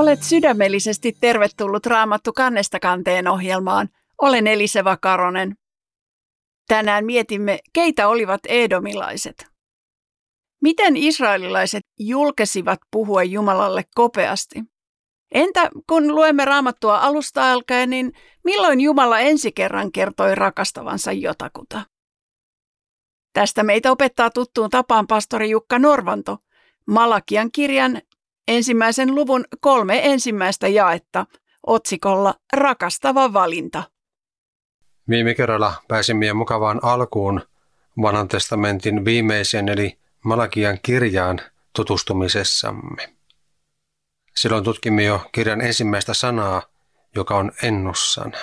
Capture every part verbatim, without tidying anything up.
Olet sydämellisesti tervetullut Raamattu kannesta kanteen ohjelmaan. Olen Elise Vakaronen. Tänään mietimme, keitä olivat edomilaiset. Miten israelilaiset julkesivat puhua Jumalalle kopeasti? Entä kun luemme Raamattua alusta alkaen, niin milloin Jumala ensi kerran kertoi rakastavansa jotakuta? Tästä meitä opettaa tuttuun tapaan pastori Jukka Norvanto, Malakian kirjan ensimmäisen luvun kolme ensimmäistä jaetta otsikolla Rakastava valinta. Viime kerralla pääsimme jo mukavaan alkuun Vanhan testamentin viimeiseen eli Malakian kirjaan tutustumisessamme. Silloin tutkimme jo kirjan ensimmäistä sanaa, joka on ennussana.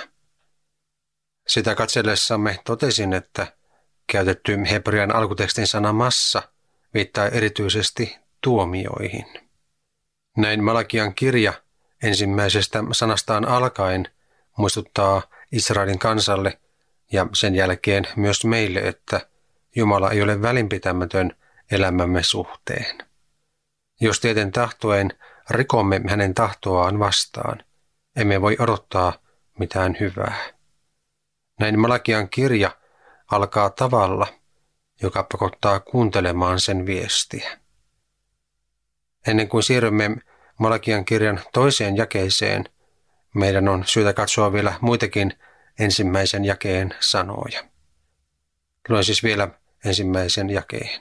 Sitä katsellessamme totesin, että käytetty hebrean alkutekstin sana massa viittaa erityisesti tuomioihin. Näin Malakian kirja ensimmäisestä sanastaan alkaen muistuttaa Israelin kansalle ja sen jälkeen myös meille, että Jumala ei ole välinpitämätön elämämme suhteen. Jos tieten tahtoen rikomme hänen tahtoaan vastaan, emme voi odottaa mitään hyvää. Näin Malakian kirja alkaa tavalla, joka pakottaa kuuntelemaan sen viestiä. Ennen kuin siirrymme Malakian kirjan toiseen jakeeseen, meidän on syytä katsoa vielä muitakin ensimmäisen jakeen sanoja. Luen siis vielä ensimmäisen jakeen.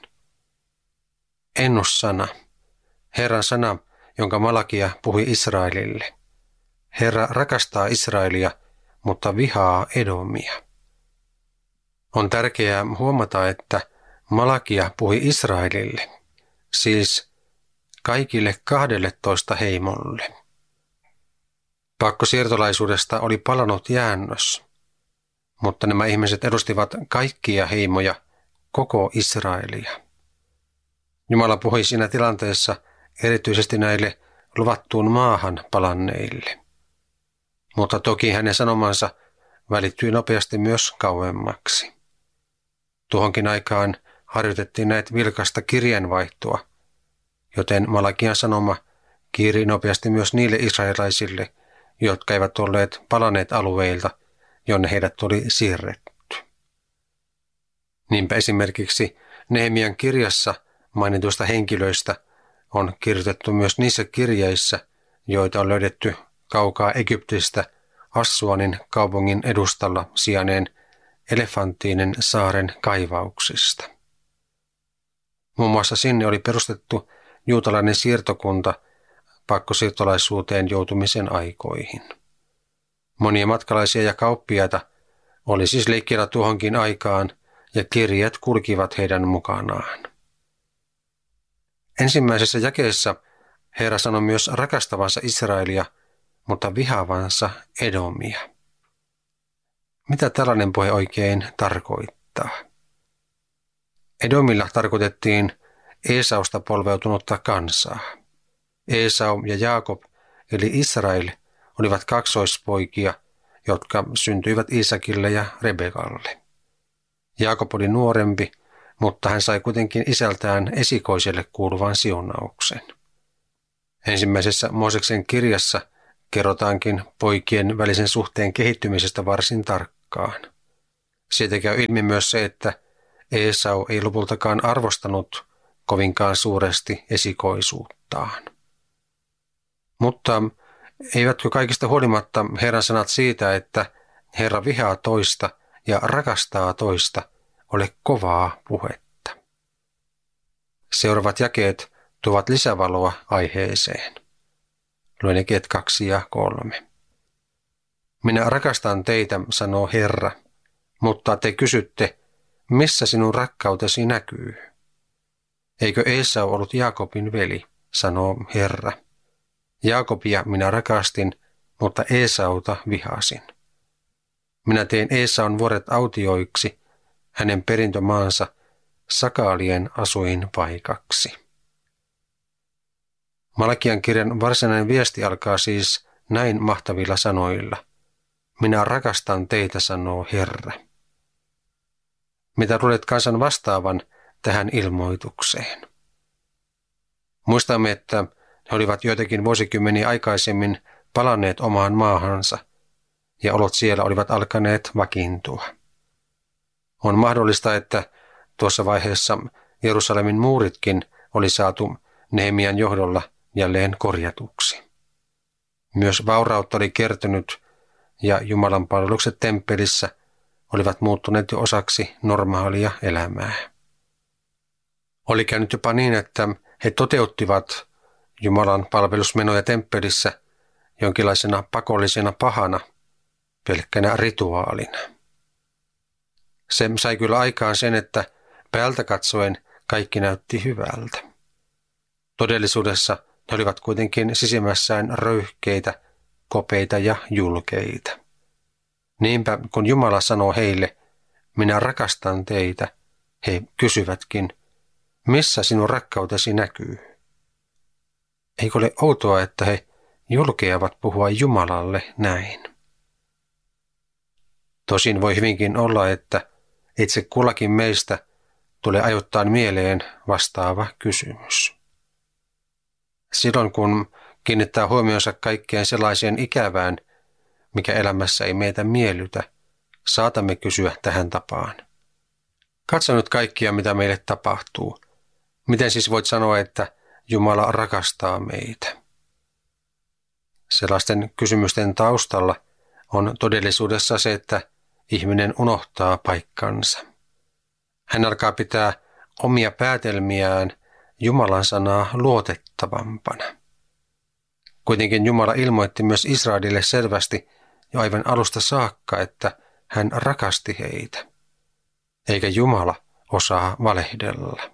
Ennussana, Herran sana, jonka Malakia puhui Israelille. Herra rakastaa Israelia, mutta vihaa Edomia. On tärkeää huomata, että Malakia puhui Israelille, siis kaikille kahdelletoista heimolle. Pakkosiirtolaisuudesta oli palannut jäännös, mutta nämä ihmiset edustivat kaikkia heimoja, koko Israelia. Jumala puhui siinä tilanteessa erityisesti näille luvattuun maahan palanneille. Mutta toki hänen sanomansa välittyi nopeasti myös kauemmaksi. Tuohonkin aikaan harjoitettiin näitä vilkasta kirjeenvaihtoa, joten Malakian sanoma kiiri nopeasti myös niille israelaisille, jotka eivät olleet palanneet alueilta, jonne heidät oli siirretty. Niinpä esimerkiksi Nehemian kirjassa mainituista henkilöistä on kirjoitettu myös niissä kirjeissä, joita on löydetty kaukaa Egyptistä Assuanin kaupungin edustalla sijainneen Elefantiinen saaren kaivauksista. Muun muassa sinne oli perustettu juutalainen siirtokunta pakkosiirtolaisuuteen joutumisen aikoihin. Monia matkalaisia ja kauppiaita oli siis liikkeellä tuohonkin aikaan ja kirjeet kulkivat heidän mukanaan. Ensimmäisessä jakeessa Herra sanoi myös rakastavansa Israelia, mutta vihaavansa Edomia. Mitä tällainen puhe oikein tarkoittaa? Edomilla tarkoitettiin Eesausta polveutunutta kansaa. Eesau ja Jaakob eli Israel olivat kaksoispoikia, jotka syntyivät Iisakille ja Rebekalle. Jaakob oli nuorempi, mutta hän sai kuitenkin isältään esikoiselle kuuluvan siunauksen. Ensimmäisessä Mooseksen kirjassa kerrotaankin poikien välisen suhteen kehittymisestä varsin tarkkaan. Siitä käy ilmi myös se, että Eesau ei lopultakaan arvostanut kovinkaan suuresti esikoisuuttaan. Mutta eivätkö kaikista huolimatta Herran sanat siitä, että Herra vihaa toista ja rakastaa toista, ole kovaa puhetta? Seuraavat jakeet tuovat lisävaloa aiheeseen. Luen jakeet kaksi ja kolme. Minä rakastan teitä, sanoo Herra, mutta te kysytte, missä sinun rakkautesi näkyy? Eikö Eesau ollut Jaakobin veli, sanoo Herra. Jaakobia minä rakastin, mutta Eesauta vihasin. Minä tein Eesaun vuoret autioiksi, hänen perintömaansa sakaalien asuinpaikaksi. Malakian kirjan varsinainen viesti alkaa siis näin mahtavilla sanoilla. Minä rakastan teitä, sanoo Herra. Mitä luulet kansan vastaavan tähän ilmoitukseen? Muistamme, että he olivat joitakin vuosikymmeniä aikaisemmin palanneet omaan maahansa, ja olot siellä olivat alkaneet vakiintua. On mahdollista, että tuossa vaiheessa Jerusalemin muuritkin oli saatu Nehemian johdolla jälleen korjatuksi. Myös vaurautta oli kertynyt, ja Jumalan palvelukset temppelissä olivat muuttuneet jo osaksi normaalia elämää. Oli käynyt jopa niin, että he toteuttivat Jumalan palvelusmenoja temppelissä jonkinlaisena pakollisena pahana, pelkkänä rituaalina. Se sai kyllä aikaan sen, että päältä katsoen kaikki näytti hyvältä. Todellisuudessa he olivat kuitenkin sisimmässään röyhkeitä, kopeita ja julkeita. Niinpä kun Jumala sanoo heille, minä rakastan teitä, he kysyvätkin, missä sinun rakkautesi näkyy? Eikö ole outoa, että he julkeavat puhua Jumalalle näin? Tosin voi hyvinkin olla, että itse kullakin meistä tulee ajoittain mieleen vastaava kysymys. Silloin kun kiinnittää huomionsa kaikkeen sellaiseen ikävään, mikä elämässä ei meitä miellytä, saatamme kysyä tähän tapaan. Katso nyt kaikkia, mitä meille tapahtuu. Miten siis voit sanoa, että Jumala rakastaa meitä? Sellaisten kysymysten taustalla on todellisuudessa se, että ihminen unohtaa paikkansa. Hän alkaa pitää omia päätelmiään Jumalan sanaa luotettavampana. Kuitenkin Jumala ilmoitti myös Israelille selvästi jo aivan alusta saakka, että hän rakasti heitä. Eikä Jumala osaa valehdella.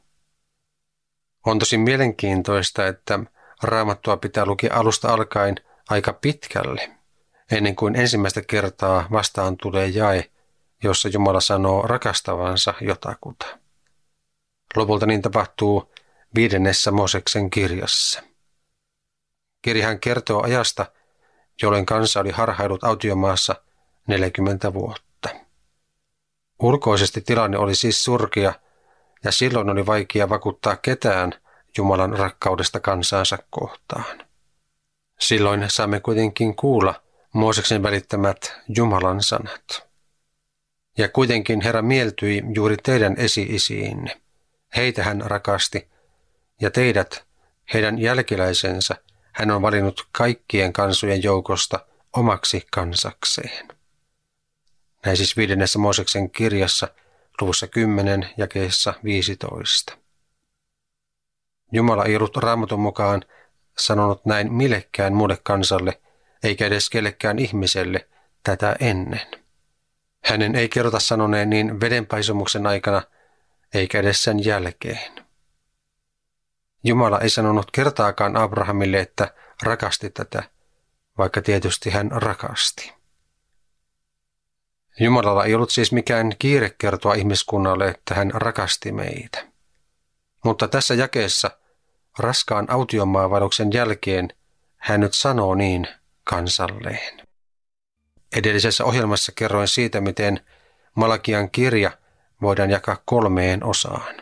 On tosi mielenkiintoista, että Raamattua pitää lukea alusta alkaen aika pitkälle, ennen kuin ensimmäistä kertaa vastaan tulee jae, jossa Jumala sanoo rakastavansa jotakuta. Lopulta niin tapahtuu viidennessä Mooseksen kirjassa. Kirjahan kertoo ajasta, jolloin kansa oli harhailut autiomaassa neljäkymmentä vuotta. Ulkoisesti tilanne oli siis surkea, ja silloin oli vaikea vakuuttaa ketään Jumalan rakkaudesta kansaansa kohtaan. Silloin saamme kuitenkin kuulla Mooseksen välittämät Jumalan sanat. Ja kuitenkin Herra mieltyi juuri teidän esi-isiinne. Heitä hän rakasti, ja teidät, heidän jälkeläisensä, hän on valinnut kaikkien kansojen joukosta omaksi kansakseen. Näin siis viidennessä Mooseksen kirjassa, luvussa kymmenen, jakeessa viisitoista. Jumala ei ollut Raamatun mukaan sanonut näin millekään muulle kansalle, eikä edes kellekään ihmiselle tätä ennen. Hänen ei kerrota sanoneen niin vedenpaisumuksen aikana, eikä edes sen jälkeen. Jumala ei sanonut kertaakaan Abrahamille, että rakasti tätä, vaikka tietysti hän rakasti. Jumalalla ei ollut siis mikään kiire kertoa ihmiskunnalle, että hän rakasti meitä. Mutta tässä jakeessa raskaan autiomaavaelluksen jälkeen hän nyt sanoo niin kansalleen. Edellisessä ohjelmassa kerroin siitä, miten Malakian kirja voidaan jakaa kolmeen osaan.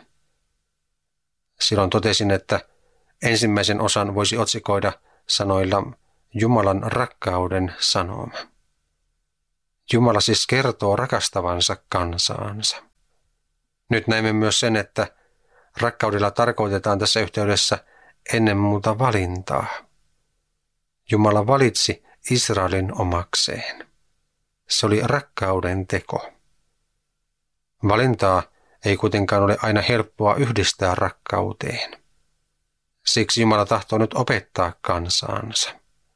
Silloin totesin, että ensimmäisen osan voisi otsikoida sanoilla Jumalan rakkauden sanoma. Jumala siis kertoo rakastavansa kansaansa. Nyt näemme myös sen, että rakkaudella tarkoitetaan tässä yhteydessä ennen muuta valintaa. Jumala valitsi Israelin omakseen. Se oli rakkauden teko. Valintaa ei kuitenkaan ole aina helppoa yhdistää rakkauteen. Siksi Jumala tahtoo nyt opettaa kansaansa.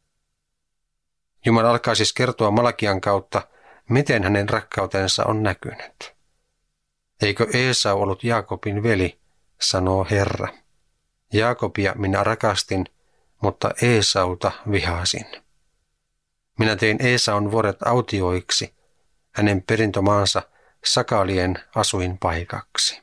Jumala alkaa siis kertoa Malakian kautta, miten hänen rakkautensa on näkynyt. Eikö Eesau ollut Jaakobin veli, sanoo Herra. Jaakobia minä rakastin, mutta Eesauta vihasin. Minä tein Eesaun vuoret autioiksi, hänen perintömaansa sakalien asuinpaikaksi.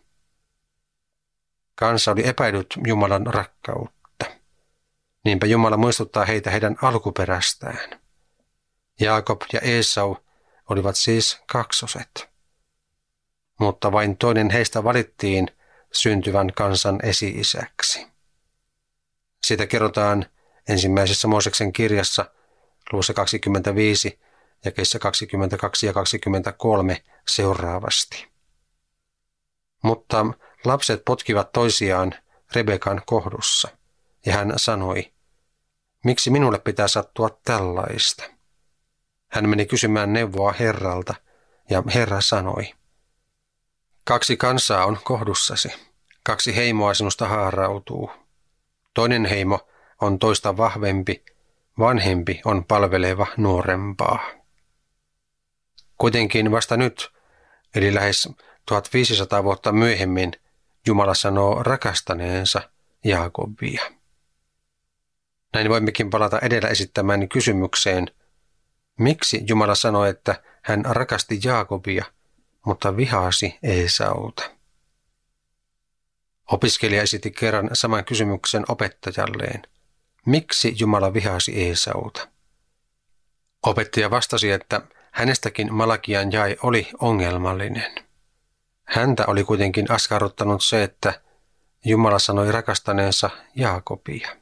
Kansa oli epäillyt Jumalan rakkautta. Niinpä Jumala muistuttaa heitä heidän alkuperästään. Jaakob ja Eesau olivat siis kaksoset. Mutta vain toinen heistä valittiin syntyvän kansan esi-isäksi. Siitä kerrotaan ensimmäisessä Mooseksen kirjassa luvussa kaksikymmentäviisi jakeissa kaksikymmentäkaksi ja kaksikymmentäkolme seuraavasti. Mutta lapset potkivat toisiaan Rebekan kohdussa, ja hän sanoi, miksi minulle pitää sattua tällaista? Hän meni kysymään neuvoa Herralta, ja Herra sanoi, kaksi kansaa on kohdussasi, kaksi heimoa sinusta haarautuu. Toinen heimo on toista vahvempi, vanhempi on palveleva nuorempaa. Kuitenkin vasta nyt, eli lähes tuhatviisisataa vuotta myöhemmin, Jumala sanoo rakastaneensa Jaakobia. Näin voimmekin palata edellä esittämään kysymykseen, miksi Jumala sanoi, että hän rakasti Jaakobia, mutta vihasi Eesauta. Opiskelija esitti kerran saman kysymyksen opettajalleen. Miksi Jumala vihasi Eesauta? Opettaja vastasi, että hänestäkin Malakian jae oli ongelmallinen. Häntä oli kuitenkin askarruttanut se, että Jumala sanoi rakastaneensa Jaakobia.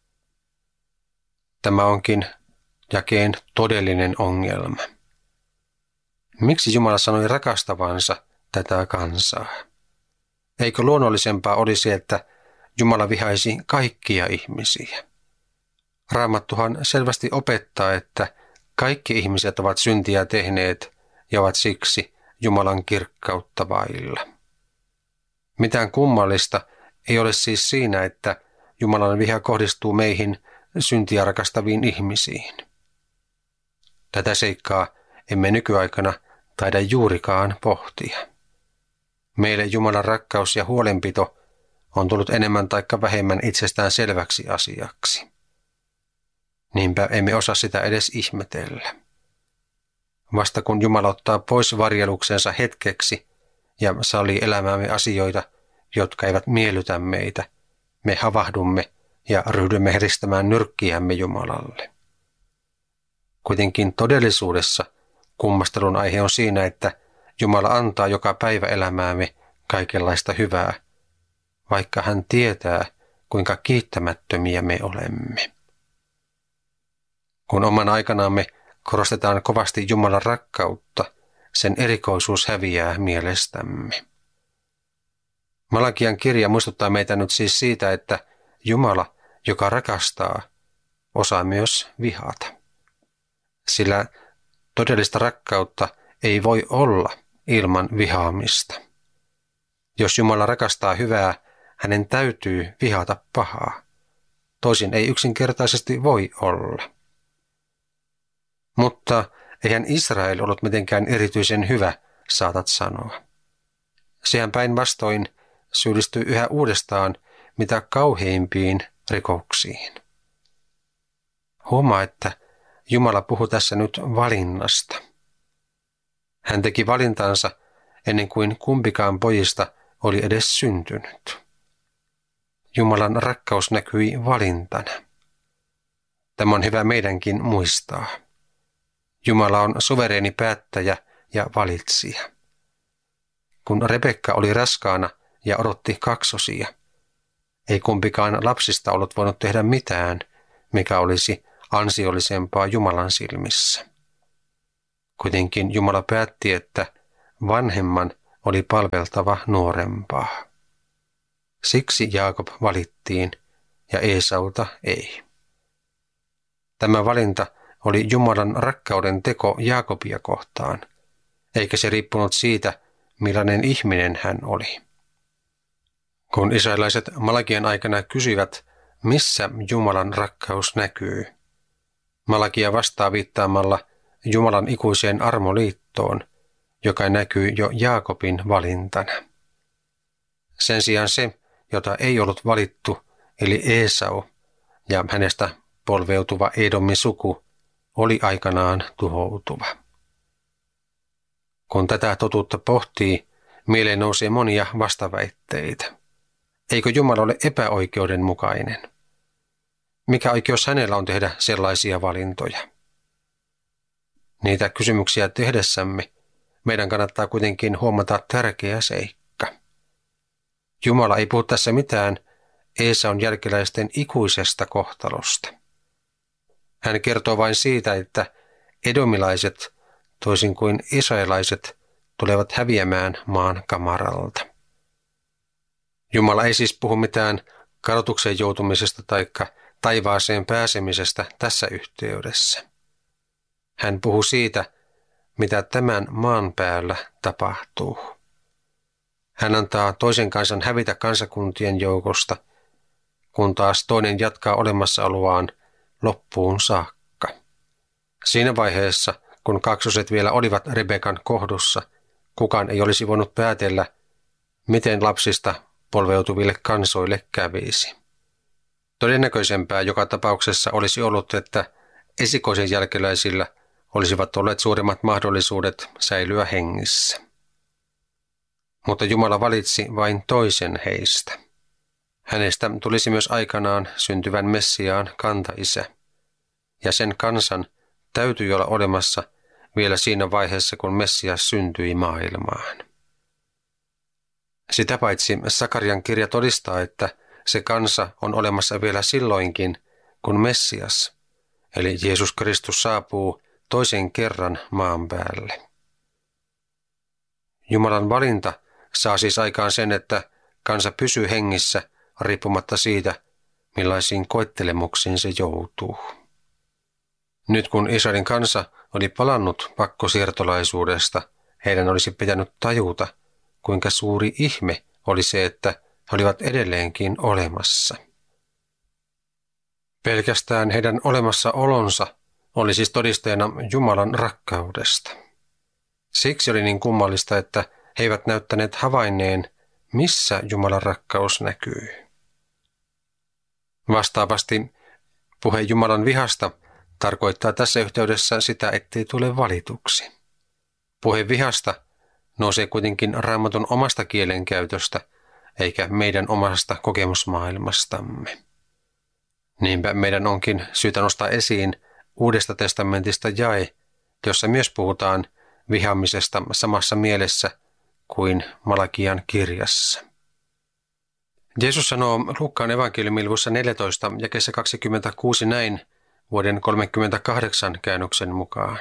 Tämä onkin jakeen todellinen ongelma. Miksi Jumala sanoi rakastavansa tätä kansaa? Eikö luonnollisempaa olisi, että Jumala vihaisi kaikkia ihmisiä? Raamattuhan selvästi opettaa, että kaikki ihmiset ovat syntiä tehneet ja ovat siksi Jumalan kirkkautta vailla. Mitään kummallista ei ole siis siinä, että Jumalan viha kohdistuu meihin syntiä rakastaviin ihmisiin. Tätä seikkaa emme nykyaikana taida juurikaan pohtia. Meille Jumalan rakkaus ja huolenpito on tullut enemmän taikka vähemmän itsestään selväksi asiaksi. Niinpä emme osaa sitä edes ihmetellä. Vasta kun Jumala ottaa pois varjeluksensa hetkeksi ja sallii elämäämme asioita, jotka eivät miellytä meitä, me havahdumme ja ryhdymme heristämään nyrkkiämme Jumalalle. Kuitenkin todellisuudessa kummastelun aihe on siinä, että Jumala antaa joka päivä elämäämme kaikenlaista hyvää, vaikka hän tietää, kuinka kiittämättömiä me olemme. Kun oman aikanaamme korostetaan kovasti Jumalan rakkautta, sen erikoisuus häviää mielestämme. Malakian kirja muistuttaa meitä nyt siis siitä, että Jumala, joka rakastaa, osaa myös vihata. Sillä todellista rakkautta ei voi olla ilman vihaamista. Jos Jumala rakastaa hyvää, hänen täytyy vihata pahaa. Toisin ei yksinkertaisesti voi olla. Mutta eihän Israel ollut mitenkään erityisen hyvä, saatat sanoa. Sehän päinvastoin syyllistyy yhä uudestaan mitä kauheimpiin rikoksiin. Huomaa, että Jumala puhuu tässä nyt valinnasta. Hän teki valintansa ennen kuin kumpikaan pojista oli edes syntynyt. Jumalan rakkaus näkyi valintana. Tämä on hyvä meidänkin muistaa. Jumala on suvereeni päättäjä ja valitsija. Kun Rebekka oli raskaana ja odotti kaksosia, ei kumpikaan lapsista ollut voinut tehdä mitään, mikä olisi ansiollisempaa Jumalan silmissä. Kuitenkin Jumala päätti, että vanhemman oli palveltava nuorempaa. Siksi Jaakob valittiin ja Eesauta ei. Tämä valinta oli Jumalan rakkauden teko Jaakobia kohtaan, eikä se riippunut siitä, millainen ihminen hän oli. Kun israelaiset Malakian aikana kysyvät, missä Jumalan rakkaus näkyy, Malakia vastaa viittaamalla Jumalan ikuiseen armoliittoon, joka näkyy jo Jaakobin valintana. Sen sijaan se, jota ei ollut valittu, eli Eesau ja hänestä polveutuva Edomin suku, oli aikanaan tuhoutuva. Kun tätä totuutta pohtii, mieleen nousee monia vastaväitteitä. Eikö Jumala ole epäoikeudenmukainen? Mikä oikeus hänellä on tehdä sellaisia valintoja? Niitä kysymyksiä tehdessämme meidän kannattaa kuitenkin huomata tärkeä seikka. Jumala ei puhu tässä mitään Eesaun jälkeläisten ikuisesta kohtalosta. Hän kertoo vain siitä, että edomilaiset, toisin kuin israelaiset, tulevat häviämään maan kamaralta. Jumala ei siis puhu mitään kadotukseen joutumisesta tai taivaaseen pääsemisestä tässä yhteydessä. Hän puhuu siitä, mitä tämän maan päällä tapahtuu. Hän antaa toisen kansan hävitä kansakuntien joukosta, kun taas toinen jatkaa olemassaoloaan loppuun saakka. Siinä vaiheessa, kun kaksoset vielä olivat Rebekan kohdussa, kukaan ei olisi voinut päätellä, miten lapsista polveutuville kansoille kävisi. Todennäköisempää joka tapauksessa olisi ollut, että esikoisen jälkeläisillä olisivat olleet suuremmat mahdollisuudet säilyä hengissä. Mutta Jumala valitsi vain toisen heistä. Hänestä tulisi myös aikanaan syntyvän Messiaan kantaisä, ja sen kansan täytyi olla olemassa vielä siinä vaiheessa, kun Messias syntyi maailmaan. Sitä paitsi Sakarian kirja todistaa, että se kansa on olemassa vielä silloinkin, kun Messias, eli Jeesus Kristus, saapuu toisen kerran maan päälle. Jumalan valinta saa siis aikaan sen, että kansa pysyy hengissä riippumatta siitä, millaisiin koettelemuksiin se joutuu. Nyt kun Israelin kansa oli palannut pakkosiirtolaisuudesta, heidän olisi pitänyt tajuta, kuinka suuri ihme oli se, että he olivat edelleenkin olemassa. Pelkästään heidän olemassaolonsa oli siis todisteena Jumalan rakkaudesta. Siksi oli niin kummallista, että he eivät näyttäneet havainneen, missä Jumalan rakkaus näkyy. Vastaavasti puhe Jumalan vihasta tarkoittaa tässä yhteydessä sitä, ettei tule valituksi. Puhe vihasta nousee kuitenkin Raamatun omasta kielenkäytöstä, eikä meidän omasta kokemusmaailmastamme. Niinpä meidän onkin syytä nostaa esiin Uudesta testamentista jae, jossa myös puhutaan vihaamisesta samassa mielessä kuin Malakian kirjassa. Jeesus sanoo Luukkaan evankeliumin luvussa neljätoista jakeessa kaksikymmentäkuusi näin vuoden kolmekymmentäkahdeksan käännöksen mukaan.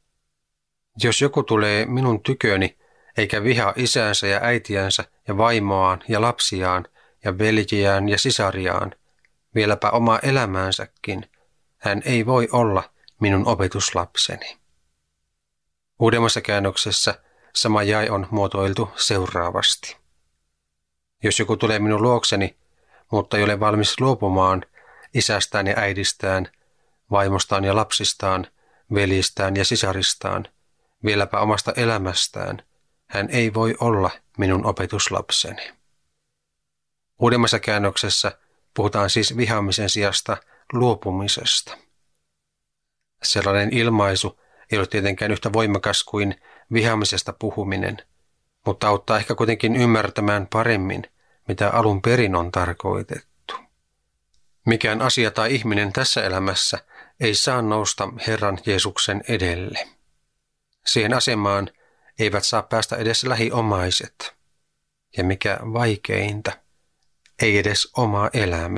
Jos joku tulee minun tyköni, eikä vihaa isäänsä ja äitiänsä ja vaimoaan ja lapsiaan ja veljiään ja sisariaan, vieläpä omaa elämäänsäkin, hän ei voi olla minun opetuslapseni. Uudemmassa käännöksessä sama jae on muotoiltu seuraavasti. Jos joku tulee minun luokseni, mutta ei ole valmis luopumaan isästään ja äidistään, vaimostaan ja lapsistaan, veljistään ja sisaristaan, vieläpä omasta elämästään, hän ei voi olla minun opetuslapseni. Uudemmassa käännöksessä puhutaan siis vihaamisen sijasta luopumisesta. Sellainen ilmaisu ei ole tietenkään yhtä voimakas kuin vihaamisesta puhuminen, mutta auttaa ehkä kuitenkin ymmärtämään paremmin, mitä alun perin on tarkoitettu. Mikään asia tai ihminen tässä elämässä ei saa nousta Herran Jeesuksen edelle. Siihen asemaan eivät saa päästä edes lähiomaiset. Ja mikä vaikeinta, ei edes oma elämä.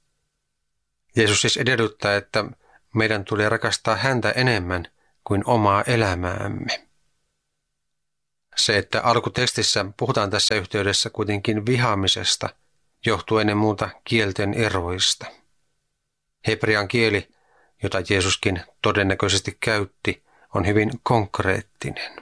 Jeesus siis edellyttää, että meidän tulee rakastaa häntä enemmän kuin omaa elämäämme. Se, että alkutekstissä puhutaan tässä yhteydessä kuitenkin vihaamisesta, johtuu ennen muuta kielten eroista. Hebrean kieli, jota Jeesuskin todennäköisesti käytti, on hyvin konkreettinen.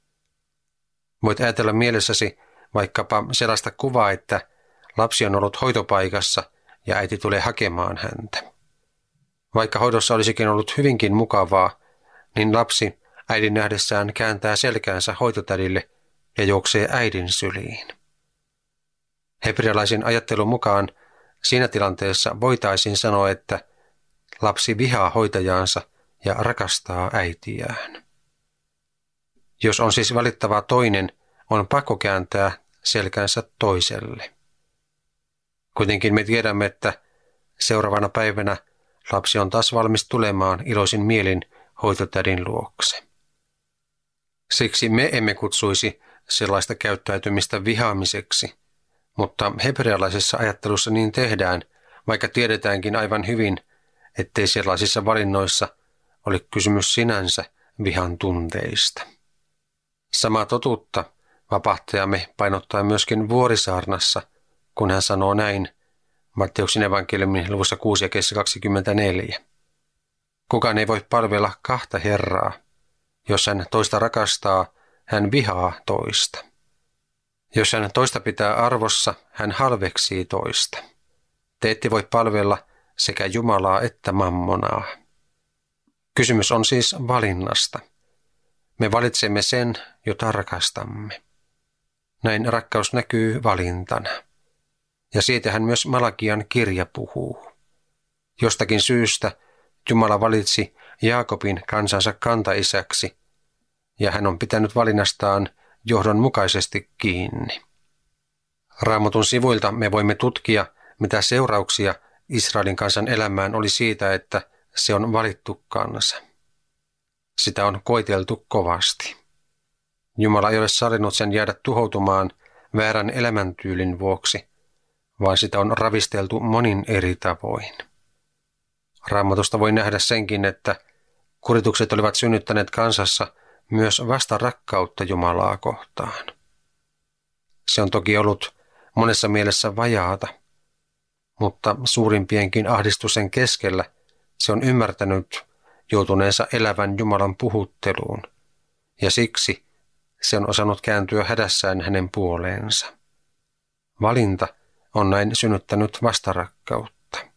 Voit ajatella mielessäsi vaikkapa sellaista kuvaa, että lapsi on ollut hoitopaikassa ja äiti tulee hakemaan häntä. Vaikka hoidossa olisikin ollut hyvinkin mukavaa, niin lapsi äidin nähdessään kääntää selkäänsä hoitotädille ja juoksee äidin syliin. Hebrealaisen ajattelun mukaan siinä tilanteessa voitaisiin sanoa, että lapsi vihaa hoitajaansa ja rakastaa äitiään. Jos on siis valittava toinen, on pakko kääntää selkänsä toiselle. Kuitenkin me tiedämme, että seuraavana päivänä lapsi on taas valmis tulemaan iloisin mielin hoitotädin luokse. Siksi me emme kutsuisi sellaista käyttäytymistä vihaamiseksi, mutta hebrealaisessa ajattelussa niin tehdään, vaikka tiedetäänkin aivan hyvin, ettei sellaisissa valinnoissa ole kysymys sinänsä vihan tunteista. Samaa totuutta vapahtajamme painottaa myöskin Vuorisaarnassa, kun hän sanoo näin Matteuksen evankeliumin luvussa kuusi ja kaksikymmentäneljä. Kukaan ei voi palvella kahta Herraa. Jos hän toista rakastaa, hän vihaa toista. Jos hän toista pitää arvossa, hän halveksii toista. Te ette voi palvella sekä Jumalaa että mammonaa. Kysymys on siis valinnasta. Me valitsemme sen, jota rakastamme. Näin rakkaus näkyy valintana. Ja siitähän myös Malakian kirja puhuu. Jostakin syystä Jumala valitsi Jaakobin kansansa kantaisäksi, ja hän on pitänyt valinnastaan johdonmukaisesti kiinni. Raamatun sivuilta me voimme tutkia, mitä seurauksia Israelin kansan elämään oli siitä, että se on valittu kansa. Sitä on koeteltu kovasti. Jumala ei ole sallinut sen jäädä tuhoutumaan väärän elämäntyylin vuoksi, vaan sitä on ravisteltu monin eri tavoin. Raamatusta voi nähdä senkin, että kuritukset olivat synnyttäneet kansassa myös vasta rakkautta Jumalaa kohtaan. Se on toki ollut monessa mielessä vajaata, mutta suurimpienkin ahdistusten keskellä se on ymmärtänyt joutuneensa elävän Jumalan puhutteluun, ja siksi se on osannut kääntyä hädässään hänen puoleensa. Valinta on näin synnyttänyt vastarakkautta.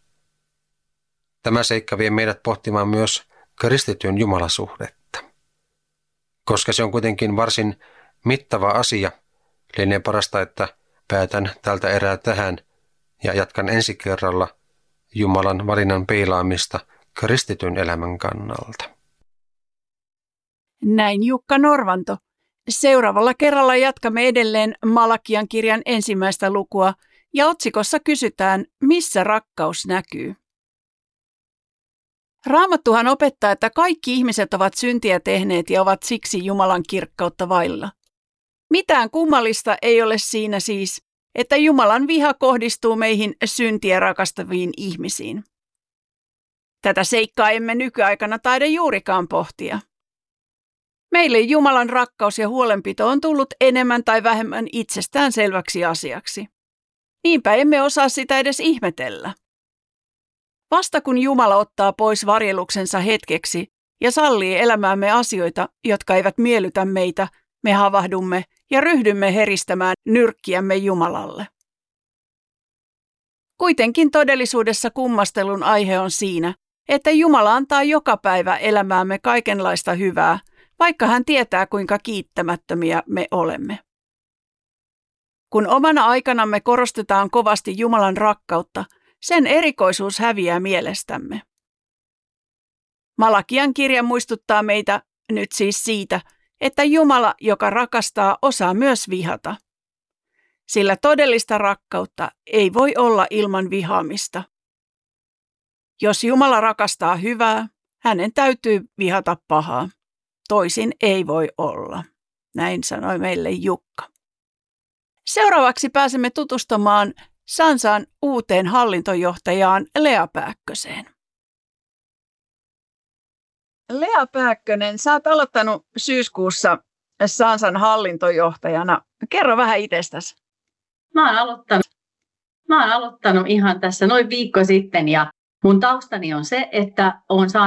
Tämä seikka vie meidät pohtimaan myös kristityn jumalasuhdetta. Koska se on kuitenkin varsin mittava asia, lienee parasta, että päätän tältä erää tähän ja jatkan ensi kerralla Jumalan valinnan peilaamista kristityn elämän kannalta. Näin Jukka Norvanto. Seuraavalla kerralla jatkamme edelleen Malakian kirjan ensimmäistä lukua ja otsikossa kysytään, missä rakkaus näkyy. Raamattuhan opettaa, että kaikki ihmiset ovat syntiä tehneet ja ovat siksi Jumalan kirkkautta vailla. Mitään kummallista ei ole siinä siis, että Jumalan viha kohdistuu meihin syntiä rakastaviin ihmisiin. Tätä seikkaa emme nykyaikana taida juurikaan pohtia. Meille Jumalan rakkaus ja huolenpito on tullut enemmän tai vähemmän itsestään selväksi asiaksi. Niinpä emme osaa sitä edes ihmetellä. Vasta kun Jumala ottaa pois varjeluksensa hetkeksi ja sallii elämäämme asioita, jotka eivät miellytä meitä, me havahdumme ja ryhdymme heristämään nyrkkiämme Jumalalle. Kuitenkin todellisuudessa kummastelun aihe on siinä, että Jumala antaa joka päivä elämäämme kaikenlaista hyvää, vaikka hän tietää, kuinka kiittämättömiä me olemme. Kun omana aikanamme korostetaan kovasti Jumalan rakkautta, sen erikoisuus häviää mielestämme. Malakian kirja muistuttaa meitä nyt siis siitä, että Jumala, joka rakastaa, osaa myös vihata. Sillä todellista rakkautta ei voi olla ilman vihaamista. Jos Jumala rakastaa hyvää, hänen täytyy vihata pahaa. Toisin ei voi olla. Näin sanoi meille Jukka. Seuraavaksi pääsemme tutustumaan Sansan uuteen hallintojohtajaan Lea Pääkköseen. Lea Pääkkönen, sä oot aloittanut syyskuussa Sansan hallintojohtajana. Kerro vähän itsestäsi. Mä oon aloittanut, mä oon aloittanut ihan tässä noin viikko sitten ja mun taustani on se, että oon saanut